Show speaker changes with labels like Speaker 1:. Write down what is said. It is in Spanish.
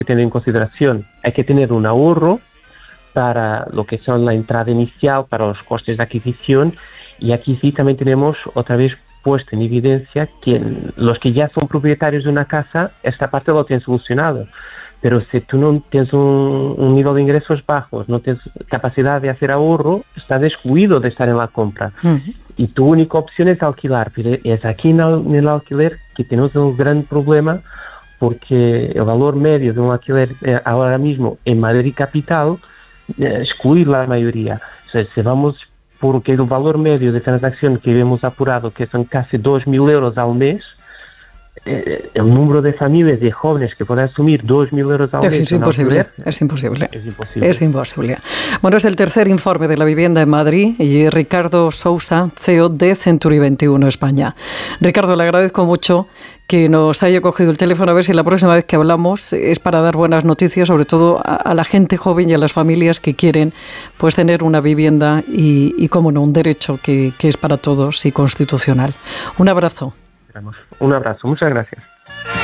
Speaker 1: que tener en consideración. Hay que tener un ahorro para lo que son la entrada inicial, para los costes de adquisición, y aquí sí también tenemos otra vez puesto en evidencia que los que ya son propietarios de una casa, esta parte lo tienen solucionado. Pero si tú no tienes un nivel de ingresos bajos, no tienes capacidad de hacer ahorro, estás excluido de estar en la compra. Y tu única opción es alquilar. Pero es aquí en el alquiler que tenemos un gran problema, porque el valor medio de un alquiler ahora mismo en Madrid capital excluir la mayoría. O sea, si vamos porque el valor medio de transacción que hemos apurado, que son casi 2.000 euros al mes, el número de familias, de jóvenes que pueden asumir 2.000 euros al mes...
Speaker 2: Es imposible. Es imposible. Bueno, es el tercer informe de la vivienda en Madrid y Ricardo Sousa, CEO de Century 21 España. Ricardo, le agradezco mucho que nos haya cogido el teléfono, a ver si la próxima vez que hablamos es para dar buenas noticias, sobre todo a la gente joven y a las familias que quieren pues tener una vivienda y cómo no, un derecho que es para todos y constitucional. Un abrazo.
Speaker 1: Un abrazo, muchas gracias.